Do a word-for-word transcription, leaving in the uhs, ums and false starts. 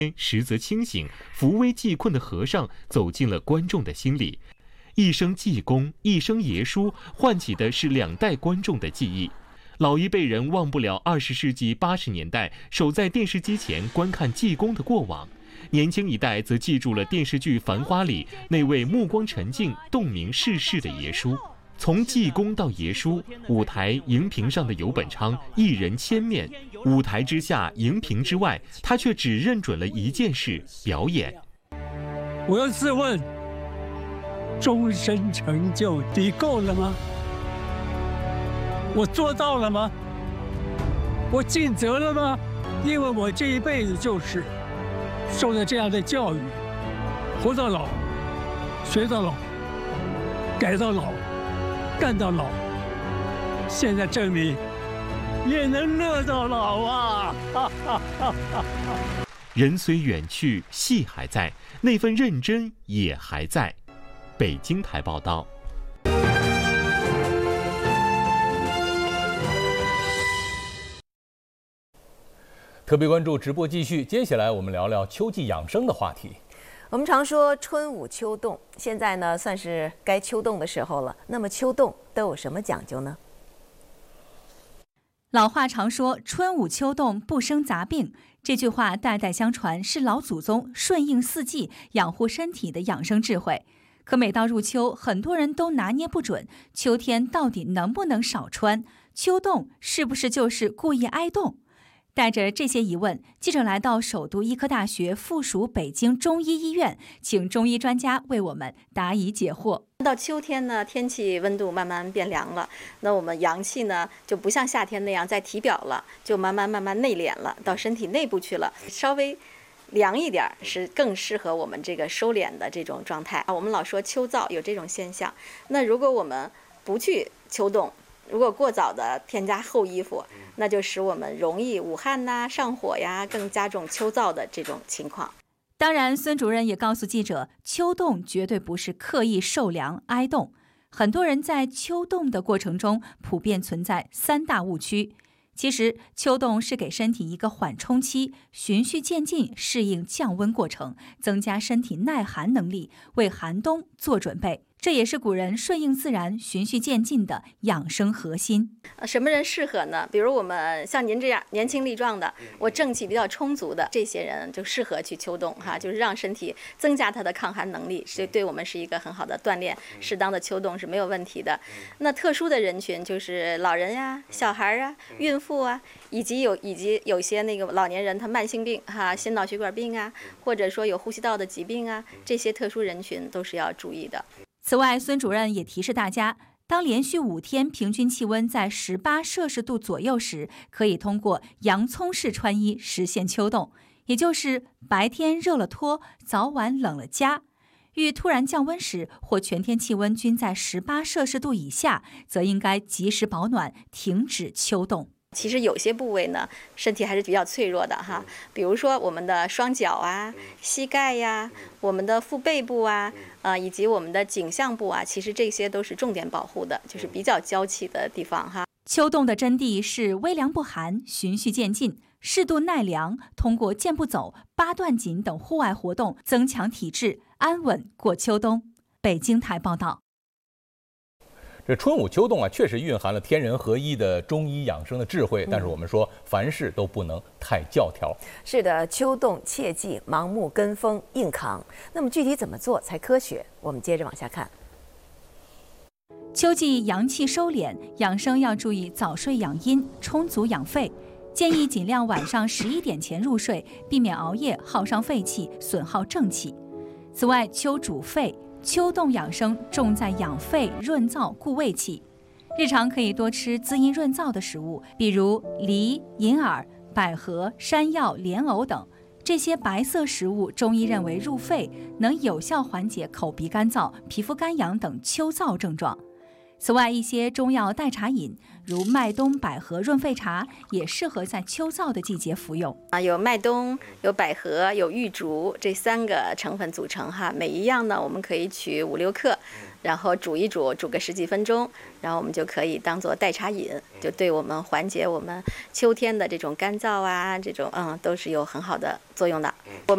实则清醒、扶危济困的和尚走进了观众的心里。一声济公，一声爷叔，唤起的是两代观众的记忆。老一辈人忘不了二十世纪八十年代守在电视机前观看济公的过往，年轻一代则记住了电视剧《繁花》里那位目光沉静、洞明世事的爷叔。从济公到爷叔，舞台荧屏上的游本昌一人千面，舞台之下、荧屏之外，他却只认准了一件事：表演。 我要自问，终身成就你够了吗？我做到了吗？我尽责了吗？因为我这一辈子就是受了这样的教育，活到老，学到老，改到老，干到老，现在证明也能乐到老啊！ 人虽远去，戏还在，那份认真也还在。北京台报道。 特别关注直播继续，接下来我们聊聊秋季养生的话题。 我们常说春捂秋冻，现在呢算是该秋冻的时候了。那么秋冻都有什么讲究呢？ 老话常说春捂秋冻不生杂病，这句话代代相传，是老祖宗顺应四季养护身体的养生智慧。可每到入秋，很多人都拿捏不准，秋天到底能不能少穿？秋冻是不是就是故意挨冻？带着这些疑问，记者来到首都医科大学附属北京中医医院，请中医专家为我们答疑解惑。 到秋天呢，天气温度慢慢变凉了，那我们阳气呢就不像夏天那样在体表了，就慢慢慢慢内敛了，到身体内部去了，稍微凉一点是更适合我们这个收敛的这种状态。我们老说秋燥有这种现象，那如果我们不去秋冻，如果过早的添加厚衣服，那就使我们容易捂汗呐、上火呀，更加重秋燥的这种情况。 当然，孙主任也告诉记者，秋冻绝对不是刻意受凉挨冻。很多人在秋冻的过程中，普遍存在三大误区。其实，秋冻是给身体一个缓冲期，循序渐进适应降温过程，增加身体耐寒能力，为寒冬做准备。这也是古人顺应自然、循序渐进的养生核心。 什么人适合呢？比如我们像您这样年轻力壮的，我正气比较充足的这些人，就适合去秋冻哈，就是让身体增加它的抗寒能力，所以对我们是一个很好的锻炼。适当的秋冻是没有问题的。那特殊的人群就是老人呀、小孩啊、孕妇啊，以及有以及有些那个老年人他慢性病哈，心脑血管病啊，或者说有呼吸道的疾病啊，这些特殊人群都是要注意的。 此外，孙主任也提示大家，当连续五天平均气温在十八摄氏度左右时，可以通过洋葱式穿衣实现秋冻，也就是白天热了脱，早晚冷了加。遇突然降温时，或全天气温均在十八摄氏度以下，则应该及时保暖，停止秋冻。 其实有些部位呢，身体还是比较脆弱的哈，比如说我们的双脚啊、膝盖呀、我们的腹背部啊，呃，以及我们的颈项部啊，其实这些都是重点保护的，就是比较娇气的地方哈。 秋冻的真谛是微凉不寒，循序渐进，适度耐凉，通过健步走、八段锦等户外活动，增强体质，安稳过秋冬。北京台报道。 这春捂秋冻啊，确实蕴含了天人合一的中医养生的智慧。但是我们说，凡事都不能太教条。 是的，秋冻切忌盲目跟风硬扛。那么具体怎么做才科学？我们接着往下看。 秋季阳气收敛，养生要注意早睡养阴，充足养肺。建议尽量晚上十一点前入睡，避免熬夜耗伤肺气，损耗正气。此外，秋主肺。秋冻养生重在养肺、润燥、固胃气。日常可以多吃滋阴润燥的食物，比如梨、银耳、百合、山药、莲藕等。这些白色食物，中医认为入肺，能有效缓解口鼻干燥、皮肤干痒等秋燥症状。此外，一些中药代茶饮，如麦冬百合润肺茶，也适合在秋燥的季节服用。 啊，有麦冬、有百合、有玉竹这三个成分组成哈，每一样呢，我们可以取五六克，然后煮一煮，煮个十几分钟，然后我们就可以当做代茶饮，就对我们缓解我们秋天的这种干燥啊，这种嗯，都是有很好的作用的。我